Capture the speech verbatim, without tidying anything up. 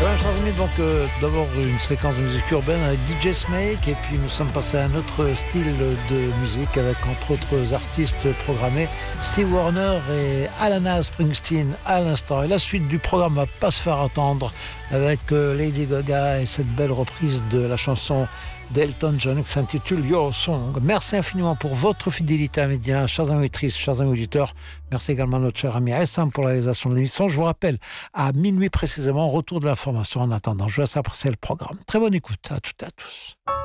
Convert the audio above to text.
Voilà, chers amis, donc euh, d'abord une séquence de musique urbaine avec D J Snake, et puis nous sommes passés à un autre style de musique avec entre autres artistes programmés, Steve Wariner et Alana Springsteen à l'instant. Et la suite du programme va pas se faire attendre avec euh, Lady Gaga et cette belle reprise de la chanson d'Elton John qui s'intitule Your Song. Merci infiniment pour votre fidélité à Média, chers amis auditrices, chers amis auditeurs. Merci également à notre cher ami Essam pour la réalisation de l'émission. Je vous rappelle, à minuit précisément, retour de l'information. En attendant, je vous laisse apprécier le programme. Très bonne écoute à toutes et à tous.